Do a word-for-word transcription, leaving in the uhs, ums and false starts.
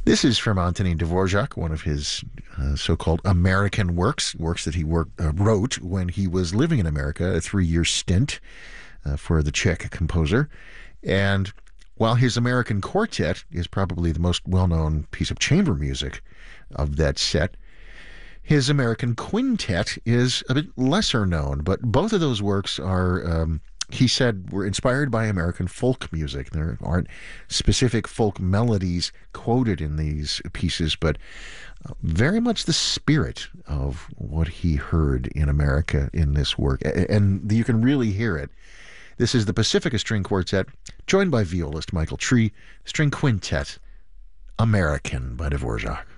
This is from Antonin Dvorak, one of his uh, so-called American works, works that he worked, uh, wrote when he was living in America, a three-year stint uh, for the Czech composer. And while his American Quartet is probably the most well-known piece of chamber music of that set, his American Quintet is a bit lesser known, but both of those works are, um, he said, were inspired by American folk music. There aren't specific folk melodies quoted in these pieces, but uh, very much the spirit of what he heard in America in this work. And you can really hear it. This is the Pacifica String Quartet, joined by violist Michael Tree, String Quintet, American by Dvorak.